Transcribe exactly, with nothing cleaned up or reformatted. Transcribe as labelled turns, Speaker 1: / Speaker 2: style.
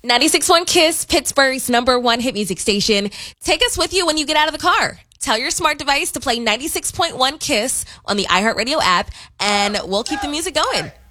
Speaker 1: ninety-six point one Kiss, Pittsburgh's number one hit music station. Take us with you when you get out of the car. Tell your smart device to play ninety-six point one Kiss on the iHeartRadio app, and we'll keep the music going.